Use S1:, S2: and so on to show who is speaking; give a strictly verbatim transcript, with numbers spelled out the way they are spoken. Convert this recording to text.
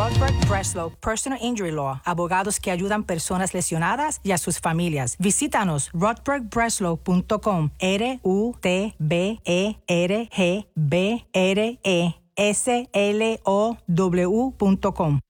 S1: Rodberg Breslow Personal Injury Law, abogados que ayudan personas lesionadas y a sus familias. Visítanos rodberg breslow punto com, R U T B E R G B R E S L O W punto com.